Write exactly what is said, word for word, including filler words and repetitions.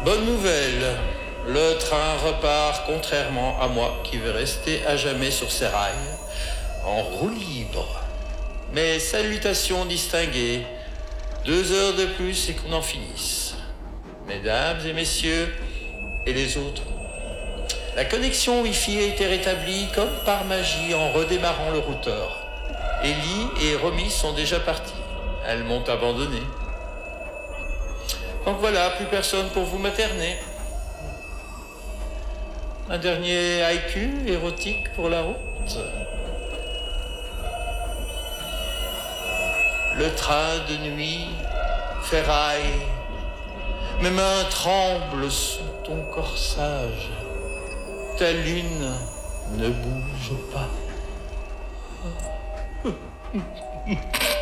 Bonne nouvelle, le train repart contrairement à moi qui vais rester à jamais sur ces rails, en roue libre. Mes salutations distinguées, deux heures de plus et qu'on en finisse. Mesdames et messieurs, et les autres, la connexion Wi-Fi a été rétablie comme par magie en redémarrant le routeur. Ellie et Romy sont déjà partis. Elles m'ont abandonné. Donc voilà, plus personne pour vous materner. Un dernier haïku érotique pour la route. Le train de nuit ferraille, mes mains tremblent sous ton corsage. Ta lune ne bouge pas.